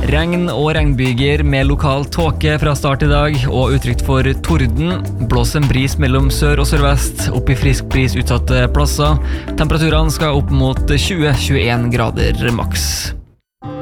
Regn og regnbyger med lokal tåke fra start I dag, og utrygt for torden. Blås en bris mellom sør og sørvest, opp I frisk bris utsatte plasser. Temperaturene skal opp mot 20-21 grader maks.